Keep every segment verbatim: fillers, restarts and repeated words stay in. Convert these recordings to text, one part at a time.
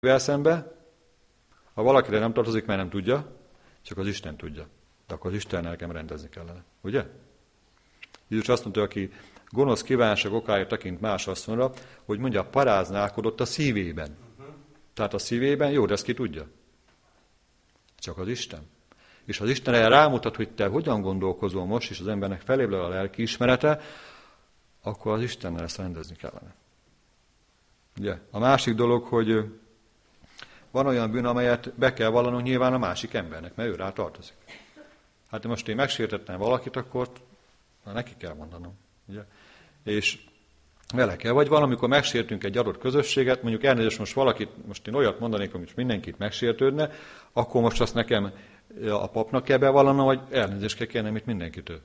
szembe, ha valakire nem tartozik, mert nem tudja, csak az Isten tudja. De akkor az Isten nekem rendezni kellene. Ugye? Jézus azt mondta, aki gonosz kívánság okáért tekint más asszonyra, hogy mondja, paráználkodott a szívében. Tehát a szívében, jó, de ezt ki tudja? Csak az Isten. És az Isten erre rámutat, hogy te hogyan gondolkozol most, és az embernek feléből a lelkiismerete, akkor az Istennel ezt rendezni kellene. Ugye? A másik dolog, hogy van olyan bűn, amelyet be kell vallanunk nyilván a másik embernek, mert ő rá tartozik. Hát most én megsértettem valakit, akkor na, neki kell mondanom. Ugye? És vele kell. Vagy valamikor megsértünk egy adott közösséget, mondjuk elnézést most valakit, most én olyat mondanék, hogy mindenkit megsértődne, akkor most azt nekem a papnak kell bevallanom, vagy elnézést kell kérnem itt mindenkitől.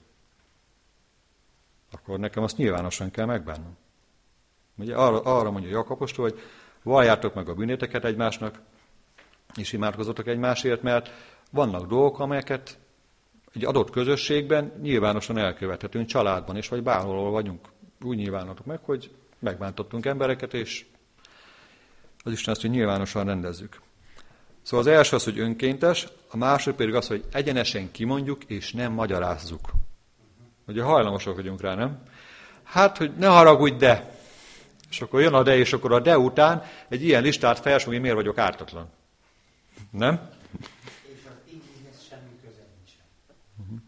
Akkor nekem azt nyilvánosan kell megbánnom. Ugye arra, arra mondja Jakab apostol, hogy valljátok meg a bűnéteket egymásnak, és imádkozzatok egymásért, mert vannak dolgok, amelyeket egy adott közösségben nyilvánosan elkövethetünk, családban is, vagy bárhol vagyunk. Úgy nyilvánítok meg, hogy megbántottunk embereket, és az Isten azt, hogy nyilvánosan rendezzük. Szóval az első az, hogy önkéntes, a második pedig az, hogy egyenesen kimondjuk, és nem magyarázzuk. Ugye hajlamosak vagyunk rá, nem? Hát, hogy ne haragudj, de. És akkor jön a de, és akkor a de után egy ilyen listát felsorol, hogy miért vagyok ártatlan. Nem? És az igényhez semmi köze nincsen. Uh-huh.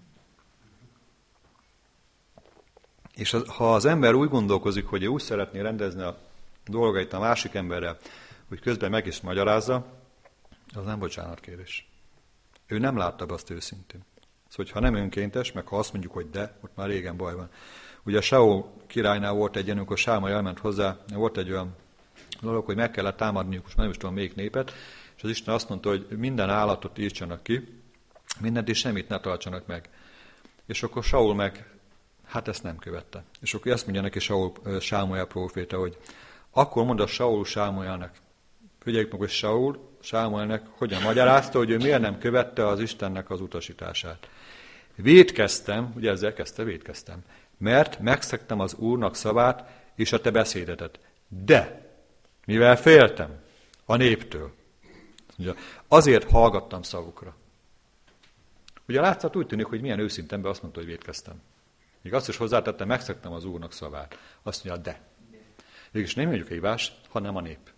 És az, ha az ember úgy gondolkozik, hogy ő úgy szeretné rendezni a dolgait a másik emberrel, hogy közben meg is magyarázza, az nem bocsánatkérés. Ő nem látta be azt őszintén. Szóval, ha nem önkéntes, meg ha azt mondjuk, hogy de, ott már régen baj van. Ugye Saul királynál volt egy ilyen, amikor Sámai elment hozzá, volt egy olyan dolog, hogy meg kellett támadniuk, most nem is tudom, még népet, és az Isten azt mondta, hogy minden állatot írtsanak ki, mindent és semmit ne tartsanak meg. És akkor Saul meg, hát ezt nem követte. És akkor ezt mondja neki Saul, Sámuel próféta, hogy akkor mondd a Saul Sámuelnek, figyeljük meg, hogy Saul Sámuelnek hogyan magyarázta, hogy ő miért nem követte az Istennek az utasítását. Vétkeztem, ugye ezzel kezdte, vétkeztem, mert megszegtem az Úrnak szavát és a te beszédetet. De, mivel féltem a néptől, ugye, azért hallgattam szavukra. Ugye látszat úgy tűnik, hogy milyen őszintén be azt mondta, hogy vétkeztem. Még azt is hozzátettem, megszegtem az Úrnak szavát. Azt mondja, de. Végülis nem mondjuk hívás, hanem a nép.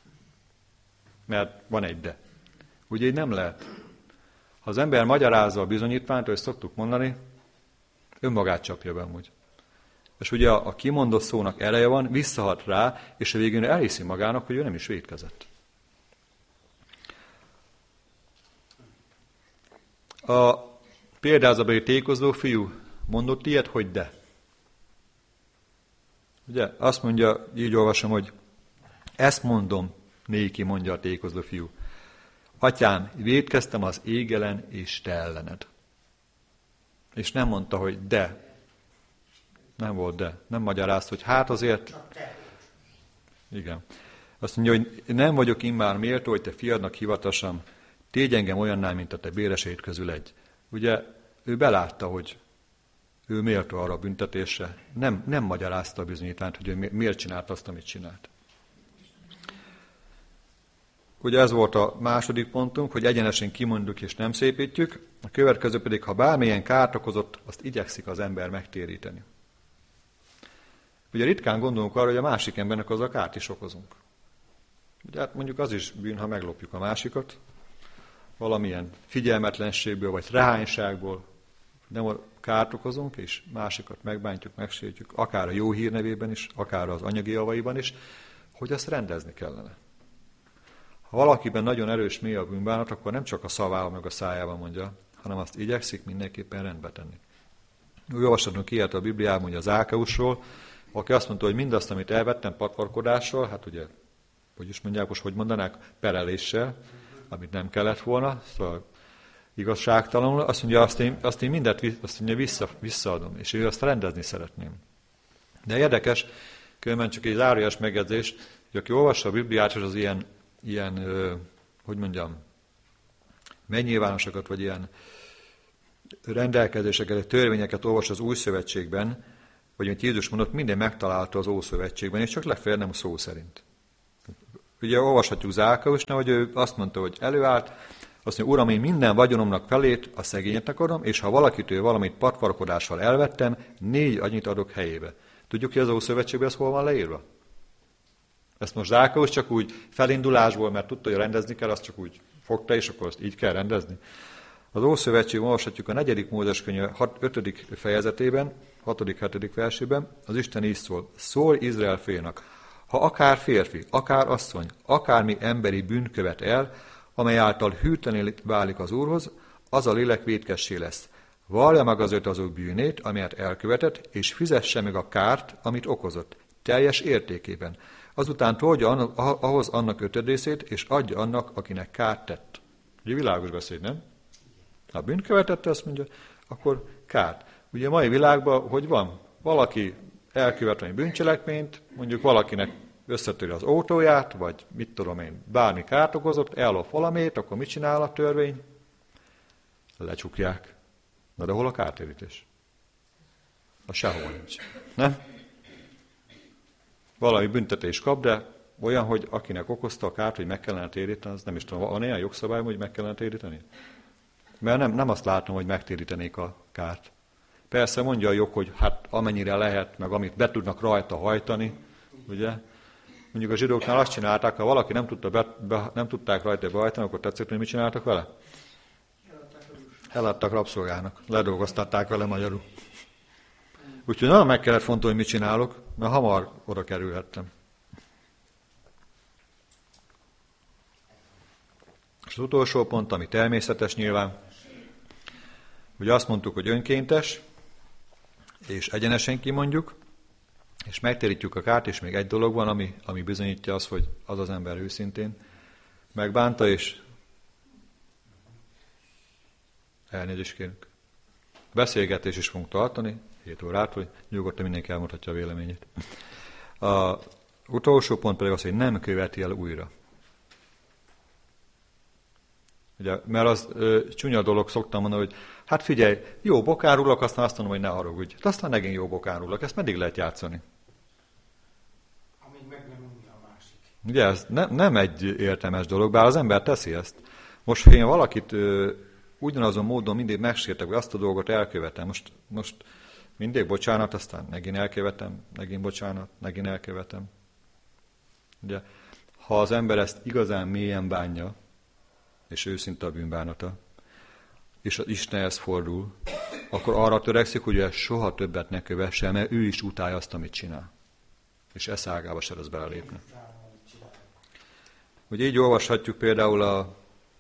Mert van egy de. Ugye így nem lehet. Ha az ember magyarázza a bizonyítványt, hogy szoktuk mondani, önmagát csapja be amúgy. És ugye a, a kimondott szónak ereje van, visszahat rá, és a végén elhiszi magának, hogy ő nem is vétkezett. A példázatbeli tékozló fiú mondott ilyet, hogy de. Ugye azt mondja, így olvasom, hogy ezt mondom, néki, mondja a tékozló fiú. Atyám, vétkeztem az ég ellen és te ellened. És nem mondta, hogy de. Nem volt de. Nem magyarázta, hogy hát azért... Igen. Azt mondja, hogy nem vagyok immár méltó, hogy te fiadnak hivatassam, tégy engem olyanná, mint a te béreseid közül egy. Ugye ő belátta, hogy ő méltó arra a büntetésre. Nem, nem magyarázta a bizonyítványt, hogy ő miért csinált azt, amit csinált. Ugye ez volt a második pontunk, hogy egyenesen kimondjuk és nem szépítjük. A következő pedig, ha bármilyen kárt okozott, azt igyekszik az ember megtéríteni. Ugye ritkán gondolunk arra, hogy a másik embernek az a kárt is okozunk. Ugye hát mondjuk az is bűn, ha meglopjuk a másikat, valamilyen figyelmetlenségből vagy rehányságból nem a kárt okozunk, és másikat megbántjuk, megsértjük, akár a jó hír nevében is, akár az anyagi javaiban is, hogy azt rendezni kellene. Ha valakiben nagyon erős mély a bűnbánat, akkor nem csak a szavával meg a szájával mondja, hanem azt igyekszik mindenképpen rendbe tenni. Úgy olvashatunk ilyet a Bibliában, hogy az Zákeusról, aki azt mondta, hogy mindazt, amit elvettem patvarkodással, hát ugye, hogy is mondják, most hogy mondanák, pereléssel, amit nem kellett volna, szóval igazságtalanul, azt mondja, azt én, azt én mindet azt mondja, vissza, visszaadom, és ő azt rendezni szeretném. De érdekes, különben csak egy zárójeles megjegyzés, hogy aki olvassa a Bibliát, és az ilyen, ilyen hogy mondjam, megnyilvánosokat, vagy ilyen rendelkezéseket, törvényeket olvas az Új Szövetségben, vagy amit Jézus mondott, minden megtalálta az Ószövetségben, és csak legfeljebb nem szó szerint. ugye olvashatjuk Zákkeusnál, hogy ő azt mondta, hogy előállt, azt mondja, Uram, én minden vagyonomnak felét a szegényeknek adom, és ha valakitől valamit patvarkodással elvettem, négy annyit adok helyébe. Tudjuk, hogy az Ószövetségben ez hol van leírva? Ezt most Zákkeus csak úgy felindulásból, mert tudta, hogy rendezni kell, azt csak úgy fogta, és akkor azt így kell rendezni. Az Ószövetségben olvashatjuk a negyedik Mózeskönyv ötödik fejezetében, hatodik-hetedik versében, az Isten így szól, szól Izrael félnak, ha akár férfi, akár asszony, akármi emberi bűn követ el, amely által hűtlenül válik az Úrhoz, az a lélek vétkessé lesz. Vallja meg az öt azok bűnét, amelyet elkövetett, és fizesse meg a kárt, amit okozott, teljes értékében. Azután tolja ahhoz annak ötödészét, és adja annak, akinek kárt tett. Ugye világos beszéd, nem? Ha bűnt követette, azt mondja, akkor kárt. Ugye a mai világban, hogy van? Valaki elkövet egy bűncselekményt, mondjuk valakinek összetöri az autóját, vagy mit tudom én, bármi kárt okozott, ellop valamit, akkor mit csinál a törvény? Lecsukják. Na de hol a kártérítés? A sehol nincs. Nem? Valami büntetés kap, de olyan, hogy akinek okozta a kárt, hogy meg kellene téríteni, az nem is tudom, van ilyen jogszabály, hogy meg kellene téríteni? Mert nem, nem azt látom, hogy megtérítenék a kárt. Persze mondja a jog, hogy hát amennyire lehet, meg amit be tudnak rajta hajtani, ugye? Mondjuk a zsidóknál azt csinálták, ha valaki nem, tudta be, be, nem tudták rajta behajtani, akkor tetszett, hogy mit csináltak vele? Eladtak rabszolgának, ledolgoztatták vele magyarul. Úgyhogy nagyon meg kellett fontolni, hogy mit csinálok, mert hamar oda kerülhettem. És az utolsó pont, ami természetes nyilván, ugye azt mondtuk, hogy önkéntes, és egyenesen kimondjuk, és megtérítjük a kárt, és még egy dolog van, ami, ami bizonyítja azt, hogy az az ember őszintén megbánta, és elnézést kérünk. Beszélgetés is fogunk tartani, hét órát, hogy nyugodtan mindenki elmondhatja a véleményét. A utolsó pont pedig az, hogy nem követi el újra. Ugye, mert az ö, csúnya dolog, szoktam mondani, hogy hát figyelj, jó bokárulok, aztán azt mondom, hogy ne haragudj. De aztán megint jó bokárulok, ezt meddig lehet játszani? Amíg meg nem unja a másik. Ugye ez ne, nem egy értelmes dolog, bár az ember teszi ezt. Most, ha én valakit ö, ugyanazon módon mindig megsértek, hogy azt a dolgot elkövetem, most, most mindig bocsánat, aztán megint elkövetem, megint bocsánat, megint elkövetem. Ugye, ha az ember ezt igazán mélyen bánja, és őszinte a bűnbánata, és az Istenhez fordul, akkor arra törekszik, hogy ezt soha többet ne kövesse, mert ő is utálja azt, amit csinál. És esze ágába se lesz belelépni. Ugye így olvashatjuk például a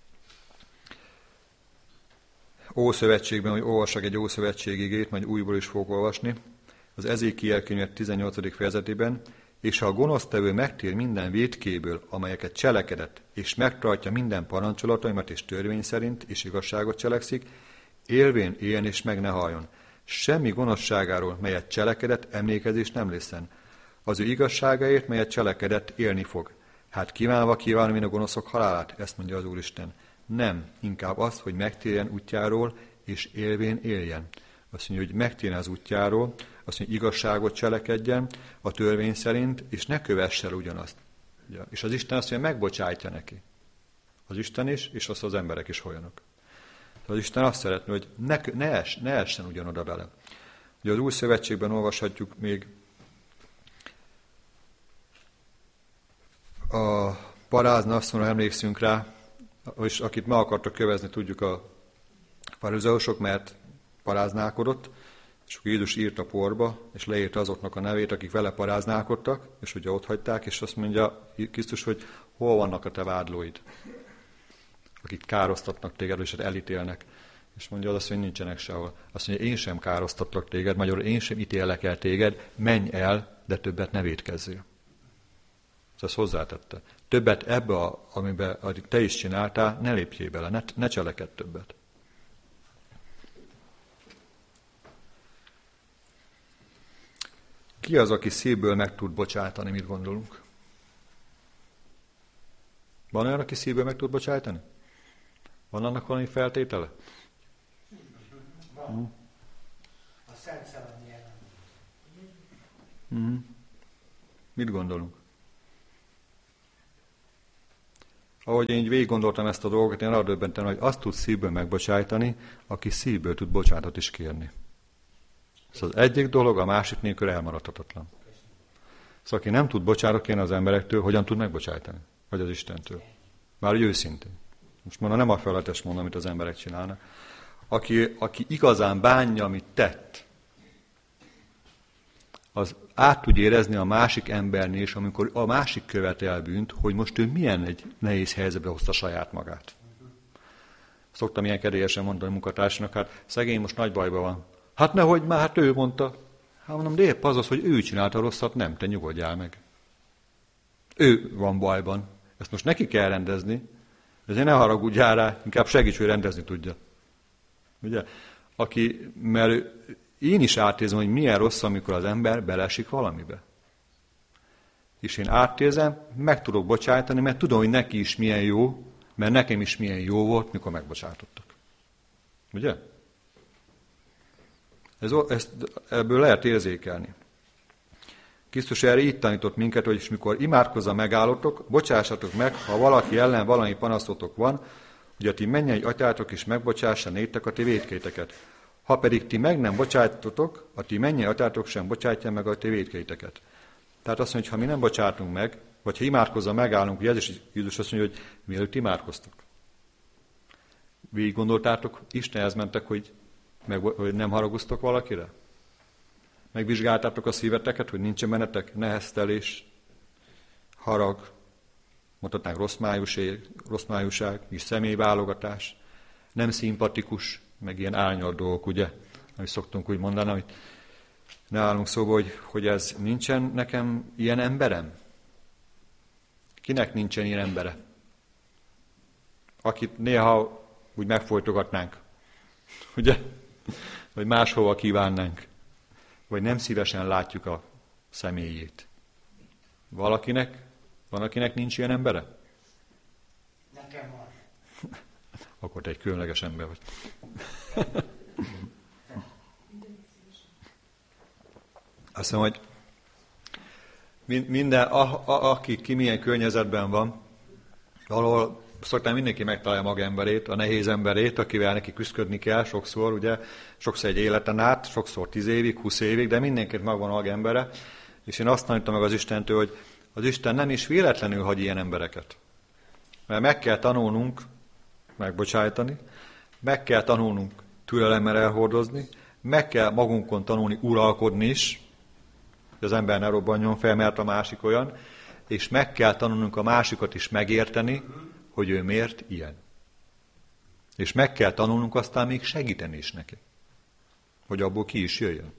Ószövetségben, hogy olvassak egy Ószövetség igét, majd újból is fogok olvasni, az Ezékiel könyv tizennyolcadik fejezetében, és ha a gonosztevő megtér minden vétkéből, amelyeket cselekedett, és megtartja minden parancsolataimat és törvény szerint, és igazságot cselekszik, élvén éljen és meg ne haljon. Semmi gonoszságáról, melyet cselekedett, emlékezés nem lészen. Az ő igazságáért, melyet cselekedett, élni fog. Hát kívánva kívánom én a gonoszok halálát, ezt mondja az Úristen. Nem, inkább azt, hogy megtérjen útjáról, és élvén éljen. Azt mondja, hogy megtérjen az útjáról, azt mondja, hogy igazságot cselekedjen a törvény szerint, és ne kövess el ugyanazt. Ja, és az Isten azt mondja, megbocsájtja neki. Az Isten is, és azt az emberek is olyanok. Az Isten azt szeretné, hogy ne, ne, es, ne essen ugyanoda bele. Ugye az Új Szövetségben olvashatjuk még a parázna asszonyra emlékszünk rá, és akit meg akartak kövezni, tudjuk a farizeusok, mert paráználkodott, és akkor Jézus írt a porba, és leírta azoknak a nevét, akik vele paráználkodtak, és ugye ott hagyták, és azt mondja Krisztus, hogy hol vannak a te vádlóid, akik károsztatnak téged, és elítélnek. És mondja az azt, hogy nincsenek sehol. Azt mondja, én sem károsztatlak téged, magyarul én sem ítélek el téged, menj el, de többet ne vétkezzél. Ezt hozzátette. Többet ebbe, a, amiben te is csináltál, ne lépjél bele, ne, ne cselekedd többet. Ki az, aki szívből meg tud bocsátani, mit gondolunk? Van olyan, aki szívből meg tud bocsájtani? Van annak valami feltétele? Van. Hmm. A Szent Szellem jelen. Hmm. Mit gondolunk? ahogy én így végig gondoltam ezt a dolgot, én arra döbbentem, hogy azt tud szívből megbocsájtani, aki szívből tud bocsánatot is kérni. Szóval az egyik dolog, a másik nélkül elmaradhatatlan. Szóval aki nem tud bocsánatot kérni az emberektől, hogyan tud megbocsájtani? Vagy az Istentől? Már úgy őszintén. Most mondom, nem a felületes mondom, amit az emberek csinálnak. Aki, aki igazán bánja, amit tett, az át tud érezni a másik embernél is, amikor a másik követel bűnt, hogy most ő milyen egy nehéz helyzetbe hozta saját magát. Szoktam ilyen kedélyesen mondani a munkatársnak, hát szegény most nagy bajban van. Hát nehogy már, hát ő mondta. Hát mondom, de épp az az, hogy ő csinálta rosszat, nem, te nyugodjál meg. Ő van bajban. Ezt most neki kell rendezni, ezért ne haragudjál rá, inkább segíts, hogy rendezni tudja. Ugye? Aki, mert én is átérzem, hogy milyen rossz, amikor az ember belesik valamibe. És én átérzem, meg tudok bocsájtani, mert tudom, hogy neki is milyen jó, mert nekem is milyen jó volt, mikor megbocsátottak. Ugye? Ez, ezt, ebből lehet érzékelni. Krisztus erre így tanított minket, hogy is mikor imádkozza megállottok, bocsássatok meg, ha valaki ellen valami panaszotok van, hogy a ti mennyei atyátok is megbocsássa néktek a ti vétkéteket. Ha pedig ti meg nem bocsájtotok, a ti mennyei atyátok sem bocsátja meg a ti vétkéteket. Tehát azt mondja, hogy ha mi nem bocsátunk meg, vagy ha imádkozza megállunk, ugye ez is Jézus azt mondja, hogy mielőtt imádkoztok. Végig gondoltátok, Istenhez mentek, hogy, meg, hogy nem haraguztok valakire? Megvizsgáltátok a szíveteket, hogy nincsen bennetek neheztelés, harag, mondhatnánk rossz májuség, rossz májúság, és személyválogatás, nem szimpatikus, meg ilyen árnyalt dolgok, ugye, ahogy szoktunk úgy mondani, hogy ne állunk szóba, hogy, hogy ez nincsen nekem ilyen emberem? Kinek nincsen ilyen embere? Akit néha úgy megfojtogatnánk, ugye? Vagy máshova kívánnánk. Vagy nem szívesen látjuk a személyét. Valakinek, van akinek nincs ilyen embere? Nekem van. Akkor te egy különleges ember vagy. Azt mondom, hogy minden, a, a, aki ki milyen környezetben van, valahol szoktam mindenki megtalálja maga emberét, a nehéz emberét, akivel neki küszködni kell sokszor, ugye, sokszor egy életen át, sokszor tíz évig, húsz évig, de mindenkit magvan maga embere. És én azt tanítom meg az Istentől, hogy az Isten nem is véletlenül hagy ilyen embereket. Mert meg kell tanulnunk megbocsájtani, meg kell tanulnunk türelemmel elhordozni, meg kell magunkon tanulni uralkodni is, hogy az ember ne robbanjon fel, mert a másik olyan, és meg kell tanulnunk a másikat is megérteni, hogy ő miért ilyen. És meg kell tanulnunk aztán még segíteni is neki, hogy abból ki is jöjjön.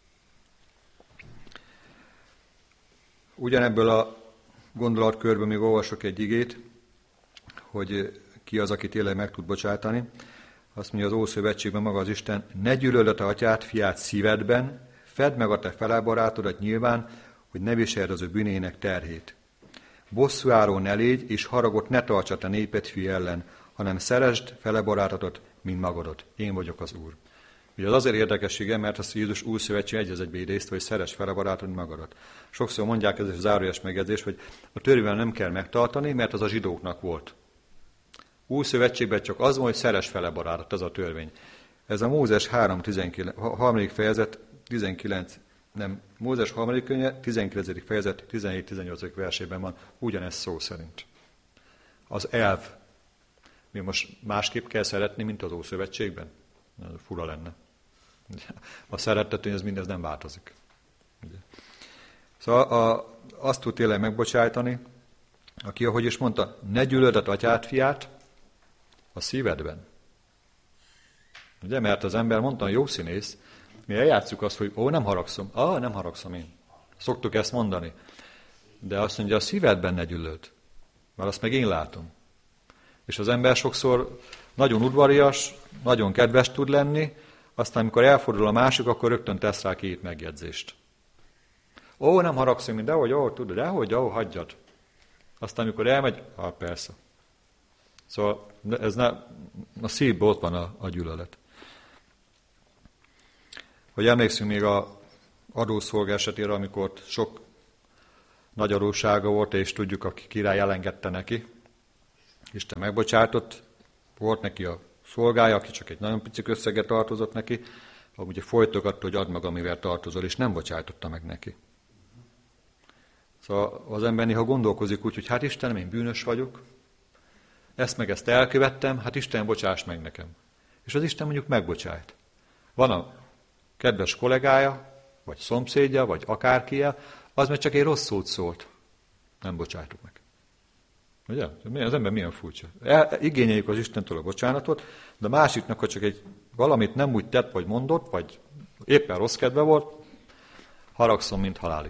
Ugyanebből a gondolatkörből még olvasok egy igét, hogy ki az, aki tényleg meg tud bocsátani. Azt mondja az Ószövetségben maga az Isten, ne gyűlöld a te atyát, fiát szívedben, fedd meg a te felebarátodat nyilván, hogy ne viseld az ő bűnének terhét. Bosszúálló ne légy, és haragot ne tarts a te néped fia ellen, hanem szeresd felebarátodat, mint magadat. Én vagyok az Úr. Ugye az azért érdekessége, mert azt Jézus új szövetség egy az egybe idézte, hogy szeress felebarátod magadat. Sokszor mondják, ez is zárójeles megjegyzés, hogy a törvényen nem kell megtartani, mert az a zsidóknak volt. Új szövetségben csak az van, hogy szeress felebarátot, ez a törvény. Ez a Mózes három tizenkilenc, harmadik fejezet, tizenkilenc, nem, Mózes harmadik könyve, tizenkilencedik fejezet, tizenhét-tizennyolcadik versében van, ugyanez szó szerint. Az elv. Mi most másképp kell szeretni, mint az Ószövetségben? Fura lenne. A szeretető, ez mindez nem változik. Szóval a, azt tud tényleg megbocsájtani, aki, ahogy is mondta, ne gyűlöld a atyát, fiát a szívedben. Ugye, mert az ember, mondta, jó színész, mi eljátszuk azt, hogy ó, nem haragszom. Ah, nem haragszom én. Szoktuk ezt mondani. De azt mondja, a szívedben ne gyűlöld. Mert azt meg én látom. És az ember sokszor nagyon udvarias, nagyon kedves tud lenni, aztán amikor elfordul a másik, akkor rögtön tesz rá két megjegyzést. Ó, nem haragszom én, dehogy, ó, tudod, dehogy, ó, hagyjad. Aztán amikor elmegy, ah, persze. Szóval ez ne, a szívben ott van a, a gyűlölet. Hogy emlékszünk még a adószolga esetére, amikor sok nagy adóssága volt, és tudjuk, aki király elengedte neki. Isten megbocsátott, volt neki a szolgája, aki csak egy nagyon picik összeget tartozott neki, ugye folytogatta, hogy add meg, amivel tartozol, és nem bocsájtotta meg neki. Szóval az ember néha gondolkozik úgy, hogy hát Istenem, én bűnös vagyok, ezt meg ezt elkövettem, hát Isten, bocsáss meg nekem. És az Isten mondjuk megbocsájt. Van a kedves kollégája, vagy szomszédja, vagy akárkije, az meg csak egy rossz szót szólt. Nem bocsájtok meg. Ugye? Az ember milyen furcsa. El, igényeljük az Istentől a bocsánatot, de a másiknak, ha csak egy valamit nem úgy tett, vagy mondott, vagy éppen rossz kedve volt, haragszom, mint halálig.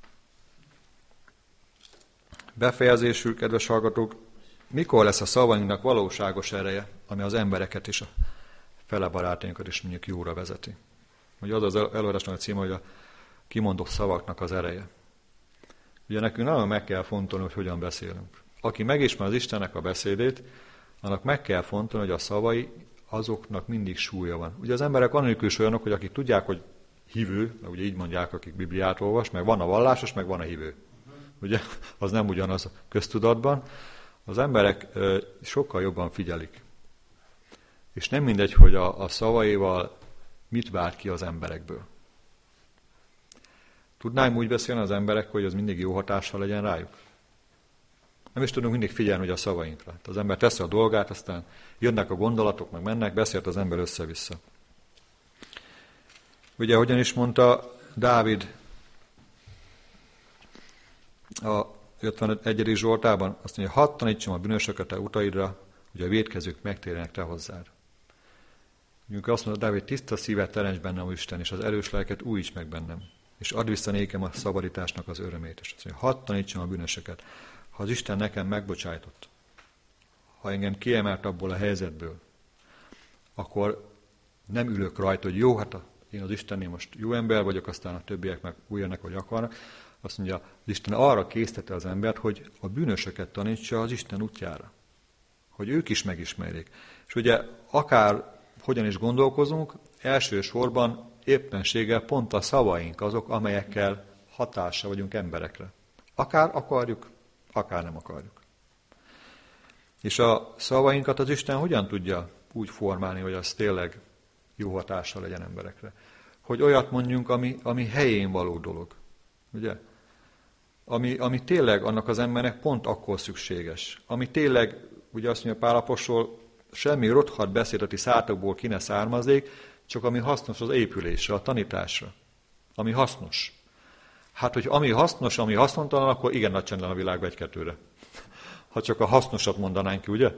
Befejezésül, kedves hallgatók, mikor lesz a szavainknak valóságos ereje, ami az embereket és a fele barátainkat is mondjuk jóra vezeti? Ugye az az előadásnak a címe, hogy a kimondott szavaknak az ereje. Ugye nekünk nagyon meg kell fontolni, hogy hogyan beszélünk. Aki megismer az Istennek a beszédét, annak meg kell fontolni, hogy a szavai, azoknak mindig súlya van. Ugye az emberek annélkül is olyanok, hogy akik tudják, hogy hívő, ugye így mondják, akik Bibliát olvas, meg van a vallásos, meg van a hívő. Ugye, az nem ugyanaz a köztudatban. Az emberek sokkal jobban figyelik. És nem mindegy, hogy a, a szavaival mit vált ki az emberekből. Tudnánk úgy beszélni az emberek, hogy az mindig jó hatással legyen rájuk? Nem is tudunk mindig figyelni, hogy a szavainkra. Az ember teszi a dolgát, aztán jönnek a gondolatok, meg mennek, beszélt az ember össze-vissza. Ugye, hogyan is mondta Dávid a ötvenegyedik Zsoltában, azt mondja, hadd tanítsam a bűnösöket a utaidra, hogy a vétkezők megtérjenek te hozzád. Mondjuk azt mondta Dávid, tiszta szívet teremts bennem, Isten, és az erős lelket újíts meg bennem, és add vissza nékem a szabadításnak az örömét. És azt mondja, hadd tanítsam a bűnösöket. Ha az Isten nekem megbocsájtott, ha engem kiemelt abból a helyzetből, akkor nem ülök rajta, hogy jó, hát a, én az Istennél most jó ember vagyok, aztán a többiek meg újjanak, vagy akarnak. Azt mondja, az Isten arra késztette az embert, hogy a bűnösöket tanítsa az Isten útjára. Hogy ők is megismerjék. És ugye akár hogyan is gondolkozunk, elsősorban éppenséggel pont a szavaink azok, amelyekkel hatással vagyunk emberekre. Akár akarjuk, akár nem akarjuk. És a szavainkat az Isten hogyan tudja úgy formálni, hogy az tényleg jó hatással legyen emberekre? Hogy olyat mondjunk, ami, ami helyén való dolog. Ugye? Ami, ami tényleg annak az embernek pont akkor szükséges. Ami tényleg, ugye azt mondja Pál apostol, semmi rothadt beszédeti szátokból ki ne származzék, csak ami hasznos az épülésre, a tanításra. Ami hasznos. Hát, hogy ami hasznos, ami haszontalan, akkor igen nagy csend lenne a világba egy-kettőre. Ha csak a hasznosat mondanánk ki, ugye?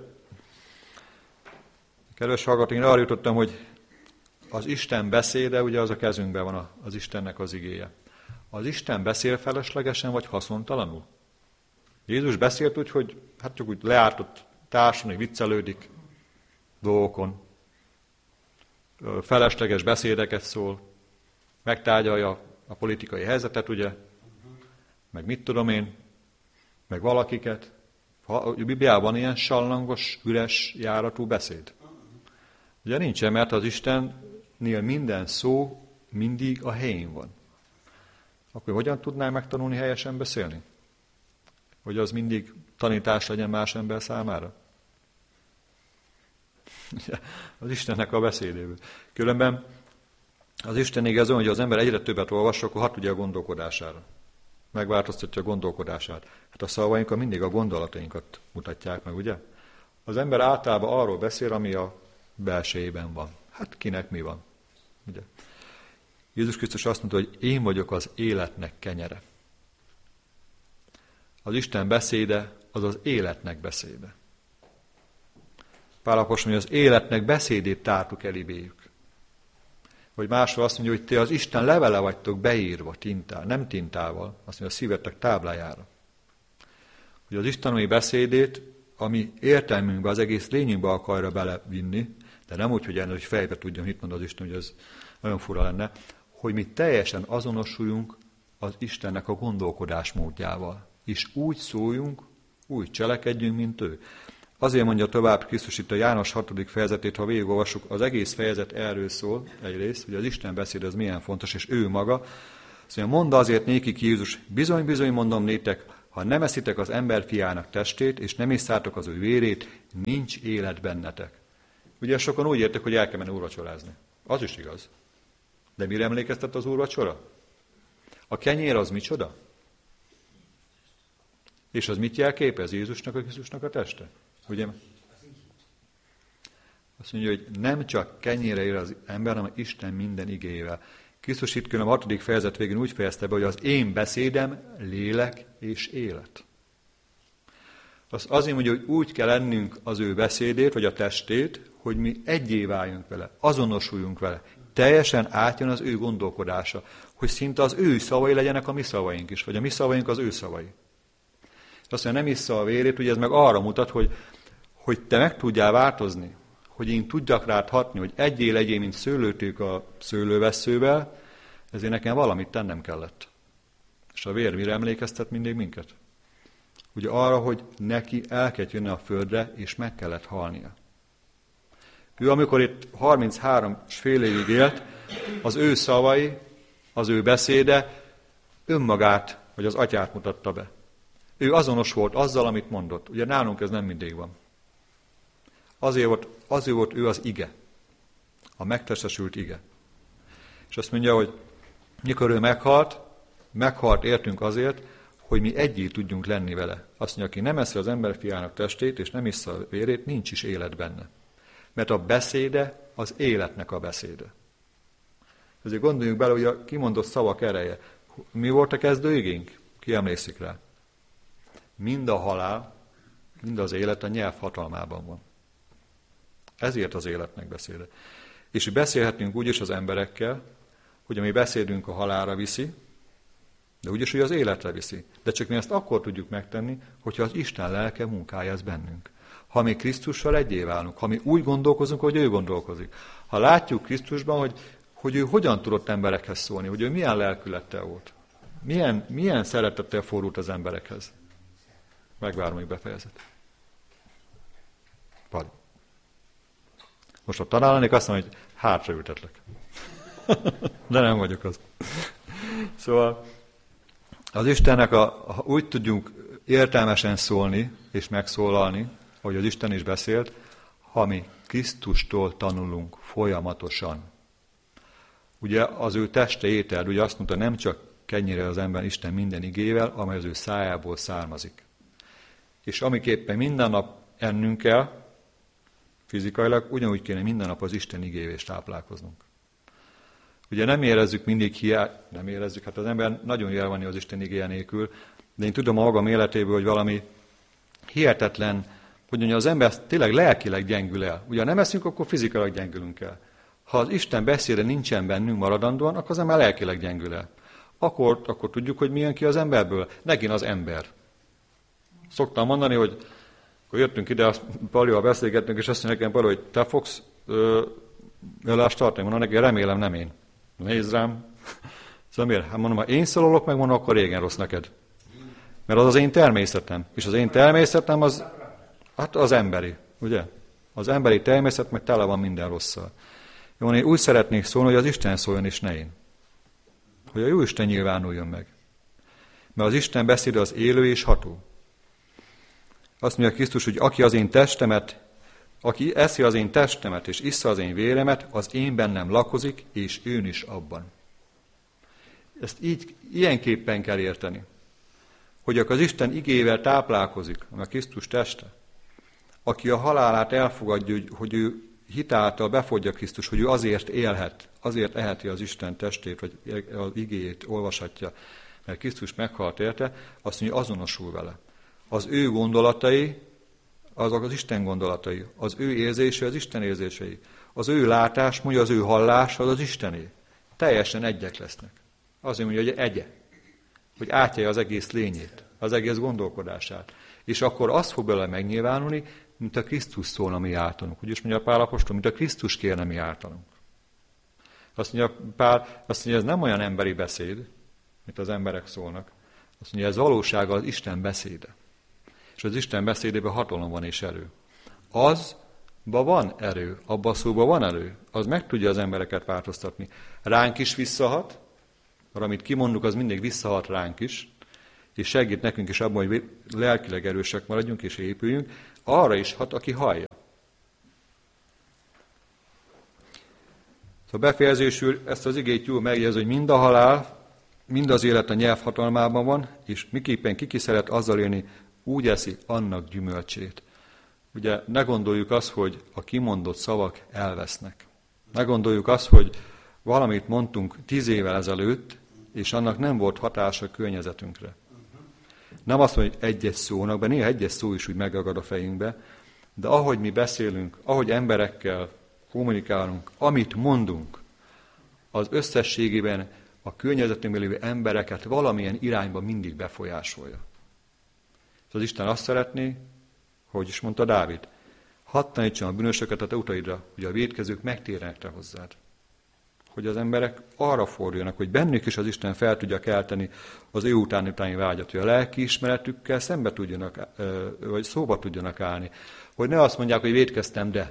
Kedves hallgatók, én arra jutottam, hogy az Isten beszéde, ugye az a kezünkben van az Istennek az igéje. Az Isten beszél feleslegesen, vagy haszontalanul? Jézus beszélt úgy, hogy hát csak úgy leártott társadalmi, viccelődik dolgokon, felesleges beszédeket szól, megtárgyalja a politikai helyzetet, ugye, meg mit tudom én, meg valakiket. A Bibliában van ilyen sallangos, üres járatú beszéd. Ugye nincsen, mert az Istennél minden szó mindig a helyén van. Akkor hogyan tudnál megtanulni helyesen beszélni? Hogy az mindig tanítás legyen más ember számára? Az Istennek a beszédéből. Különben az Istenig ez olyan, hogy az ember egyre többet olvas, akkor hat tudja a gondolkodására. Megváltoztatja a gondolkodását. Hát a szavaink mindig a gondolatainkat mutatják meg, ugye? Az ember általában arról beszél, ami a belsejében van. Hát kinek mi van? Ugye? Jézus Krisztus azt mondta, hogy én vagyok az életnek kenyere. Az Isten beszéde az az életnek beszéde. Pál apostol mondja, az életnek beszédét tártuk elibéjük. Vagy máshol azt mondja, hogy ti az Isten levele vagytok beírva tintál, nem tintával, azt mondja, a szívetek táblájára. Hogy az isteni beszédét, ami értelmünkbe, az egész lényünkbe akarja belevinni, de nem úgy, hogy, hogy fejbe tudjam, mit mond az Isten, hogy ez nagyon fura lenne, hogy mi teljesen azonosuljunk az Istennek a gondolkodásmódjával. És úgy szóljunk, úgy cselekedjünk, mint ő. Azért mondja tovább Krisztus itt a János hatodik fejezetét, ha végigolvassuk, az egész fejezet erről szól egyrészt, hogy az Isten beszéd az milyen fontos, és ő maga. Azt mondja, mondd azért nékik Jézus, bizony-bizony mondom nétek, Ha nem eszitek az emberfiának testét, és nem isszátok az ő vérét, nincs élet bennetek. Ugye sokan úgy értek, hogy el kell menni úrvacsorázni. Az is igaz. De mire emlékeztet az úrvacsora? A kenyér az micsoda? És az mit jelképez? Jézusnak, a Krisztusnak a teste? Ugye? Azt mondja, hogy nem csak kenyére ér az ember, hanem Isten minden igéjével. Krisztus itt külön a hatodik fejezet végén úgy fejezte be, hogy az én beszédem lélek és élet. Az azért mondja, hogy úgy kell lennünk az ő beszédét, vagy a testét, hogy mi egyé váljunk vele, azonosuljunk vele. Teljesen átjön az ő gondolkodása, hogy szinte az ő szavai legyenek a mi szavaink is, vagy a mi szavaink az ő szavai. Azt mondja, nem issza a vérét, ugye ez meg arra mutat, hogy, hogy te meg tudjál változni, hogy én tudjak rád hatni, hogy egyé legyél, mint szőlőtők a szőlővesszővel, ezért nekem valamit tennem kellett. És a vér mire emlékeztet mindig minket? Ugye arra, hogy neki el kellett jönni a földre, és meg kellett halnia. Ő amikor itt harminchárom és fél évig élt, az ő szavai, az ő beszéde önmagát, vagy az atyát mutatta be. Ő azonos volt azzal, amit mondott. Ugye nálunk ez nem mindig van. Azért volt, azért volt ő az ige. A megtestesült ige. És azt mondja, hogy mikor ő meghalt, meghalt értünk azért, hogy mi egyé tudjunk lenni vele. Azt mondja, aki nem eszi az emberfiának testét, és nem issza a vérét, nincs is élet benne. Mert a beszéde az életnek a beszéde. Ezért gondoljunk bele, hogy a kimondott szavak ereje. Mi volt a kezdőigénk? Ki emlékszik rá? Mind a halál, mind az élet a nyelv hatalmában van. Ezért az életnek beszéde. És beszélhetünk úgy is az emberekkel, hogy a mi beszédünk a halálra viszi, de úgyis, hogy az életre viszi. De csak mi ezt akkor tudjuk megtenni, hogyha az Isten lelke munkája ez bennünk. Ha mi Krisztussal egyé válunk, ha mi úgy gondolkozunk, hogy ő gondolkozik. Ha látjuk Krisztusban, hogy, hogy ő hogyan tudott emberekhez szólni, hogy ő milyen lelkülettel volt. Milyen, milyen szeretettel fordult az emberekhez. Megvárom, hogy befejezet. Pali. Most ha találnék, azt mondom, hogy hátraültetlek. De nem vagyok az. Szóval az Istennek, a, ha úgy tudjunk értelmesen szólni és megszólalni, ahogy az Isten is beszélt, ha mi Krisztustól tanulunk folyamatosan. Ugye az ő teste étel, ugye azt mondta, nem csak kenyére az ember Isten minden igével, amely az ő szájából származik. És amiképpen minden nap ennünk kell, fizikailag, ugyanúgy kéne minden nap az Isten igével is táplálkoznunk. Ugye nem érezzük mindig hiány, nem érezzük, hát az ember nagyon jel van az Isten igéje nélkül, de én tudom a magam életéből, hogy valami hihetetlen, hogy mondja, az ember tényleg lelkileg gyengül el. Ugye ha nem eszünk, akkor fizikailag gyengülünk el. Ha az Isten beszéde nincsen bennünk maradandóan, akkor az ember lelkileg gyengül el. Akkor, akkor tudjuk, hogy milyen ki az emberből. Megint az ember. Szoktam mondani, hogy akkor jöttünk ide, Palival beszélgettünk, és azt mondja nekem Pali, hogy te fogsz előadást tartani. Mondom neki, remélem nem én. Nézd rám. Szóval miért? Hát mondom, ha én szólok meg, mondom, akkor régen rossz neked. Mert az az én természetem. És az én természetem az, hát az emberi, ugye? Az emberi természet meg tele van minden rosszal. Jó, én úgy szeretnék szólni, hogy az Isten szóljon, és ne én. Hogy a jó Isten nyilvánuljon meg. Mert az Isten beszéde az élő és ható. Azt mondja Krisztus, hogy aki az én testemet, aki eszi az én testemet, és issza az én véremet, az én bennem lakozik, és ő is abban. Ezt így, ilyenképpen kell érteni. Hogy az Isten igével táplálkozik, a Krisztus teste, aki a halálát elfogadja, hogy ő hitáltal befogadja Krisztus, hogy ő azért élhet, azért eheti az Isten testét, vagy az igéjét olvashatja, mert Krisztus meghalt érte, azt mondja, azonosul vele. Az ő gondolatai, azok az Isten gondolatai, az ő érzései, az Isten érzései, az ő látás, mondja, az ő hallás, az az Istené. Teljesen egyek lesznek. Azért mondja, hogy egye, hogy átjálja az egész lényét, az egész gondolkodását. És akkor azt fog bele megnyilvánulni, mint a Krisztus szólna mi általunk. Úgy is mondja Pál apostol, mint a Krisztus kérne mi általunk. Azt mondja Pál, azt mondja, ez nem olyan emberi beszéd, mint az emberek szólnak. Azt mondja, ez valósága az Isten beszéde. És az Isten beszédében hatalom van és erő. Azban van erő, abban a szóban van erő. Az meg tudja az embereket változtatni. Ránk is visszahat, mert amit kimondunk, az mindig visszahat ránk is. és segít nekünk is abban, hogy lelkileg erősek maradjunk és épüljünk, arra is hat, aki hallja. A befejezésül ezt az igét jól megjegyez, hogy mind a halál, mind az élet a nyelv hatalmában van, és miképpen kiki szeret azzal élni, úgy eszi annak gyümölcsét. Ugye ne gondoljuk azt, hogy a kimondott szavak elvesznek. Ne gondoljuk azt, hogy valamit mondtunk tíz évvel ezelőtt, és annak nem volt hatása a környezetünkre. Nem azt mondja, hogy egyes szónak, de néha egyes szó is úgy megragad a fejünkbe, de ahogy mi beszélünk, ahogy emberekkel kommunikálunk, amit mondunk, az összességében a környezetünkben lévő embereket valamilyen irányba mindig befolyásolja. Az Isten azt szeretné, hogy is mondta Dávid, hadd tanítsam a bűnösöket a te utaidra, hogy a vétkezők megtérjenek te hozzád. Hogy az emberek arra forduljanak, hogy bennük is az Isten fel tudja kelteni az ő utáni utáni vágyat, hogy a lelki ismeretükkel szembe tudjanak, vagy szóba tudjanak állni. Hogy ne azt mondják, hogy vétkeztem, de.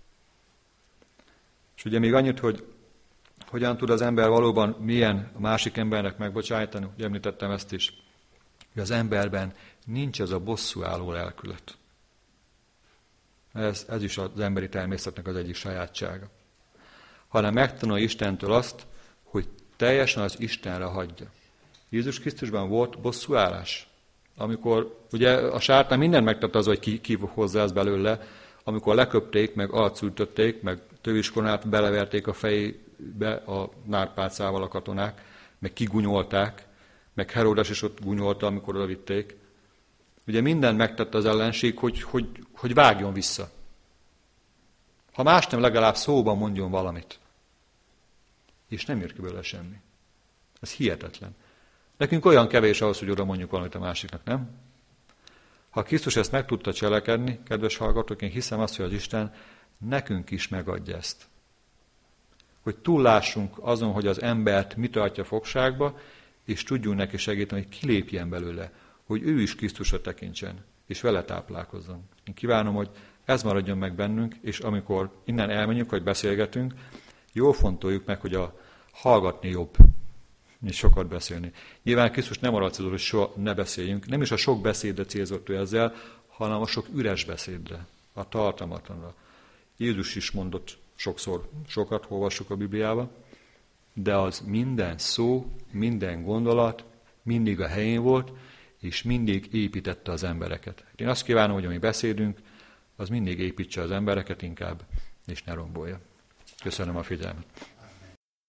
És ugye még annyit, hogy hogyan tud az ember valóban milyen a másik embernek megbocsájtani, ugye említettem ezt is, hogy az emberben nincs ez a bosszúálló lelkület. Ez, ez is az emberi természetnek az egyik sajátsága. Hanem megtanulja Istentől azt, hogy teljesen az Istenre hagyja. Jézus Krisztusban volt bosszúállás. Amikor ugye a sátán mindent megtett az, hogy ki, ki hozzá ezt belőle, amikor leköpték, meg arcültötték, meg töviskonát beleverték a fejébe a nárpálcával a katonák, meg kigunyolták, meg Heródes is ott gunyolta, amikor oda vitték. Ugye mindent megtett az ellenség, hogy, hogy, hogy vágjon vissza. Ha más nem, legalább szóban mondjon valamit. És nem jött ki belőle semmi. Ez hihetetlen. Nekünk olyan kevés ahhoz, hogy oda mondjuk valamit a másiknak, nem? Ha Krisztus ezt meg tudta cselekedni, kedves hallgatók, én hiszem azt, hogy az Isten nekünk is megadja ezt. Hogy túllássunk azon, hogy az embert mit tartja fogságba, és tudjunk neki segíteni, hogy kilépjen belőle, hogy ő is Krisztusra tekintsen, és vele táplálkozzon. Én kívánom, hogy ez maradjon meg bennünk, és amikor innen elmenjünk, vagy beszélgetünk, jól fontoljuk meg, hogy a hallgatni jobb, mint sokat beszélni. Nyilván Krisztus nem arra célzott, hogy soha ne beszéljünk, nem is a sok beszédre célzott ő ezzel, hanem a sok üres beszédre, a tartalmatlanra. Jézus is mondott sokszor, sokat olvassuk a Bibliába, de az minden szó, minden gondolat mindig a helyén volt, és mindig építette az embereket. Én azt kívánom, hogy ami beszédünk, az mindig építse az embereket inkább, és ne rombolja. Köszönöm a figyelmet.